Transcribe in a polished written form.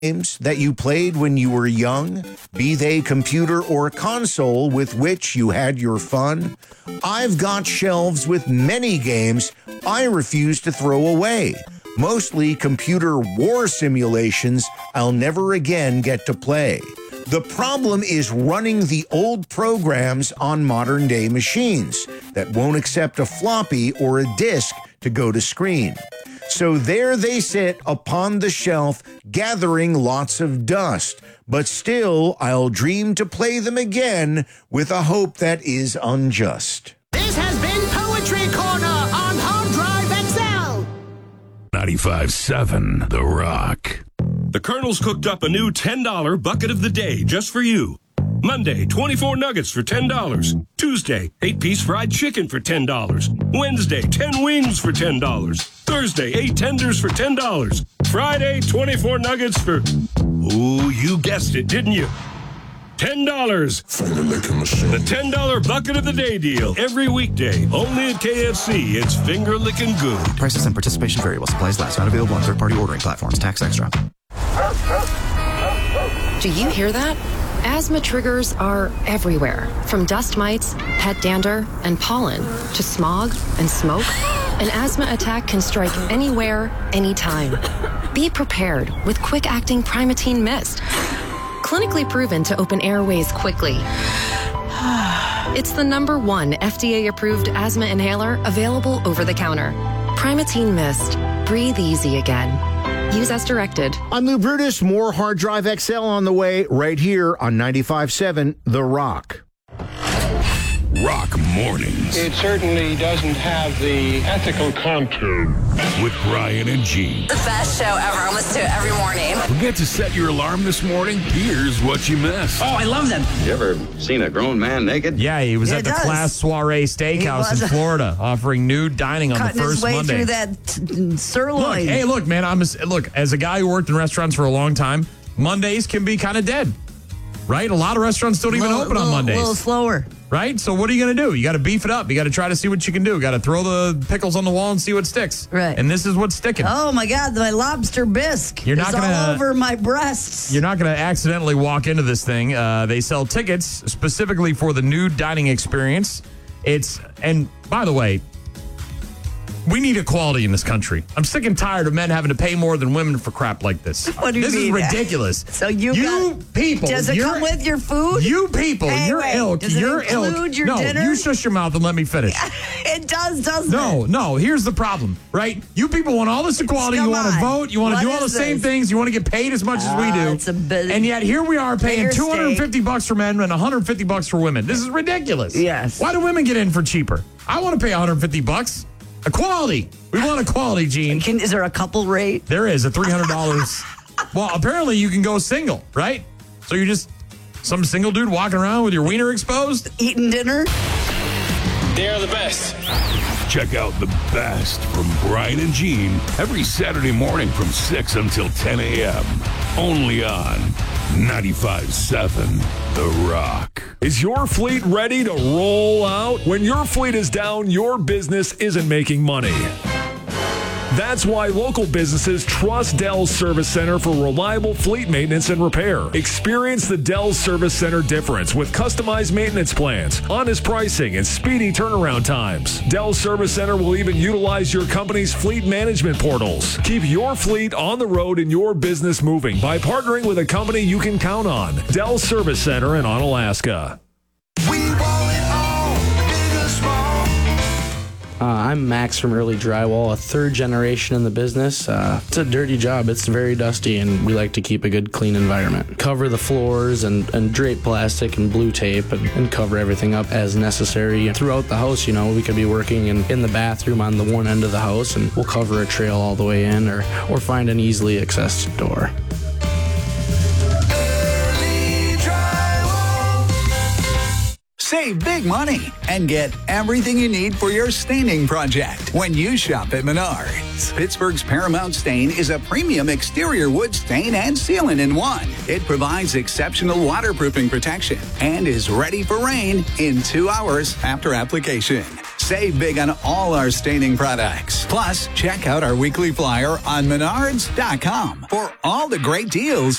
games that you played when you were young, be they computer or console with which you had your fun? I've got shelves with many games I refuse to throw away, mostly computer war simulations I'll never again get to play. The problem is running the old programs on modern-day machines that won't accept a floppy or a disk to go to screen. So there they sit upon the shelf, gathering lots of dust. But still, I'll dream to play them again with a hope that is unjust. This has been Poetry Corner on Hard Drive XL. 95.7 The Rock. The Colonel's cooked up a new $10 bucket of the day just for you. Monday, 24 nuggets for $10. Tuesday, 8-piece fried chicken for $10. Wednesday, 10 wings for $10. Thursday, 8 tenders for $10. Friday, 24 nuggets for, ooh, you guessed it, didn't you? $10. Finger licking machine. The $10 bucket of the day deal. Every weekday, only at KFC. It's finger licking good. Prices and participation vary while supplies last. Not available on third-party ordering platforms. Tax extra. Do you hear that? Asthma triggers are everywhere, from dust mites, pet dander, and pollen, to smog and smoke. An asthma attack can strike anywhere, anytime. Be prepared with quick-acting Primatene Mist. Clinically proven to open airways quickly. It's the #1 FDA-approved asthma inhaler available over the counter. Primatene Mist. Breathe easy again. Use as directed. I'm Lou Brutus. More Hard Drive XL on the way right here on 95.7 The Rock. Rock Mornings. It certainly doesn't have the ethical contour. With Brian and Gene. The best show ever. I listen to it every morning. Forget to set your alarm this morning? Here's what you missed. Oh, I love them. You ever seen a grown man naked? Yeah, he was at the Class Soiree Steakhouse in Florida, offering nude dining on the first Monday. Monday. Through that sirloin. Look, man. As a guy who worked in restaurants for a long time, Mondays can be kind of dead, right? A lot of restaurants don't even open on Mondays. A little slower. Right? So what are you going to do? You got to beef it up. You got to try to see what you can do. Got to throw the pickles on the wall and see what sticks. Right. And this is what's sticking. Oh, my God. My lobster bisque. You're not all over my breasts. You're not going to accidentally walk into this thing. They sell tickets specifically for the nude dining experience. And by the way, we need equality in this country. I'm sick and tired of men having to pay more than women for crap like this. What do you mean? This is ridiculous. So you people. Does it come with your food? You people, your ilk. Does it include your dinner? No, you shush your mouth and let me finish. It does, doesn't it? No. Here's the problem, right? You people want all this equality. You want to vote. You want to do all the same things. You want to get paid as much as we do. And yet here we are paying $250 for men and $150 for women. This is ridiculous. Yes. Why do women get in for cheaper? I want to pay $150. Equality. We want equality, Gene. Is there a couple rate? There is a $300. Well, apparently you can go single, right? So you're just some single dude walking around with your wiener exposed? Eating dinner? They're the best. Check out the best from Brian and Gene every Saturday morning from 6 until 10 a.m. Only on 95.7 The Rock. Is your fleet ready to roll out? When your fleet is down, your business isn't making money. That's why local businesses trust Dell's Service Center for reliable fleet maintenance and repair. Experience the Dell's Service Center difference with customized maintenance plans, honest pricing, and speedy turnaround times. Dell's Service Center will even utilize your company's fleet management portals. Keep your fleet on the road and your business moving by partnering with a company you can count on. Dell's Service Center in Onalaska. I'm Max from Early Drywall, a third generation in the business. It's a dirty job. It's very dusty, and we like to keep a good, clean environment. Cover the floors and drape plastic and blue tape and cover everything up as necessary. Throughout the house, we could be working in the bathroom on the one end of the house, and we'll cover a trail all the way in or find an easily accessed door. Save big money and get everything you need for your staining project when you shop at Menards. Pittsburgh's Paramount Stain is a premium exterior wood stain and sealant in one. It provides exceptional waterproofing protection and is ready for rain in 2 hours after application. Save big on all our staining products. Plus, check out our weekly flyer on Menards.com for all the great deals